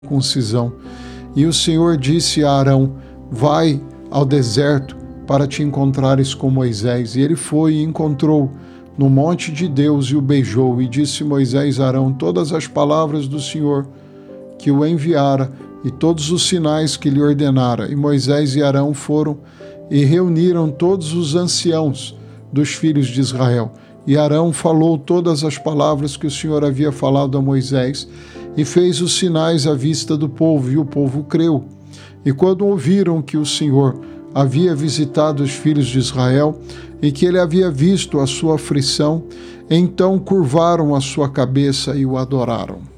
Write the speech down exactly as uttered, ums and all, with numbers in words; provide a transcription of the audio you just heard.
circuncisão. E o Senhor disse a Arão: vai ao deserto para te encontrares com Moisés. E ele foi e encontrou no monte de Deus e o beijou. E disse Moisés a Arão todas as palavras do Senhor que o enviara e todos os sinais que lhe ordenara. E Moisés e Arão foram e reuniram todos os anciãos dos filhos de Israel. E Arão falou todas as palavras que o Senhor havia falado a Moisés e fez os sinais à vista do povo, e o povo creu. E quando ouviram que o Senhor havia visitado os filhos de Israel e que ele havia visto a sua aflição, então curvaram a sua cabeça e o adoraram.